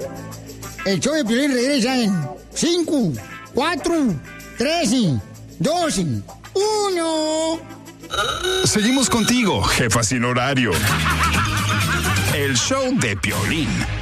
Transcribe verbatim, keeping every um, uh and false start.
El show de Piolín regresa en cinco, cuatro, tres, dos, uno. Seguimos contigo, jefa sin horario. El show de Piolín.